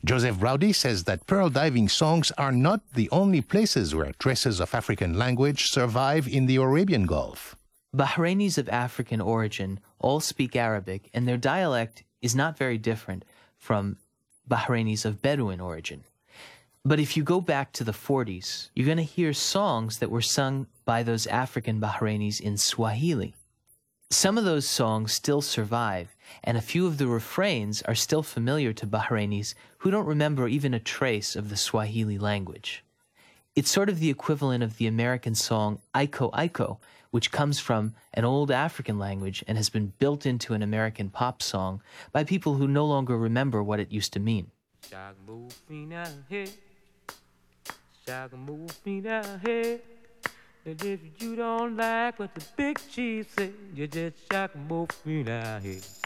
Joseph Rowdy says that pearl diving songs are not the only places where traces of African language survive in the Arabian Gulf. Bahrainis of African origin all speak Arabic, and their dialect is not very different from Bahrainis of Bedouin origin. But if you go back to the 40s, you're going to hear songs that were sung by those African Bahrainis in Swahili. Some of those songs still survive, and a few of the refrains are still familiar to Bahrainis who don't remember even a trace of the Swahili language. It's sort of the equivalent of the American song Aiko Aiko, which comes from an old African language and has been built into an American pop song by people who no longer remember what it used to mean. And if you don't like what the big chief said, you just shock both feet out here.